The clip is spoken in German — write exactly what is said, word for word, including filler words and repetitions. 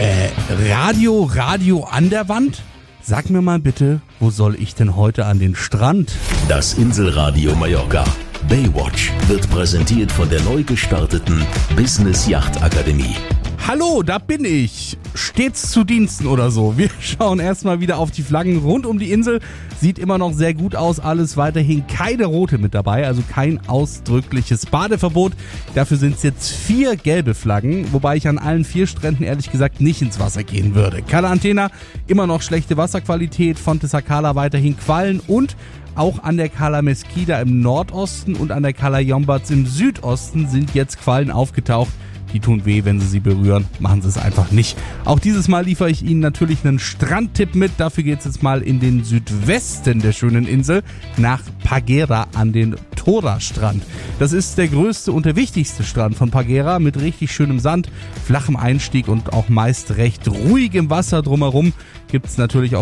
Äh, Radio, Radio an der Wand? Sag mir mal bitte, wo soll ich denn heute an den Strand? Das Inselradio Mallorca. Baywatch wird präsentiert von der neu gestarteten Business Yacht Akademie. Hallo, da bin ich. Stets zu Diensten oder so. Wir schauen erstmal wieder auf die Flaggen rund um die Insel. Sieht immer noch sehr gut aus. Alles weiterhin keine rote mit dabei, also kein ausdrückliches Badeverbot. Dafür sind es jetzt vier gelbe Flaggen, wobei ich an allen vier Stränden ehrlich gesagt nicht ins Wasser gehen würde. Cala Antena, immer noch schlechte Wasserqualität. Fonte Sacala weiterhin Quallen und auch an der Cala Mesquida im Nordosten und an der Cala Llombards im Südosten sind jetzt Quallen aufgetaucht. Die tun weh, wenn Sie sie berühren. Machen Sie es einfach nicht. Auch dieses Mal liefere ich Ihnen natürlich einen Strandtipp mit. Dafür geht es jetzt mal in den Südwesten der schönen Insel nach Paguera an den Tora-Strand. Das ist der größte und der wichtigste Strand von Paguera mit richtig schönem Sand, flachem Einstieg und auch meist recht ruhigem Wasser drumherum. Gibt es natürlich auch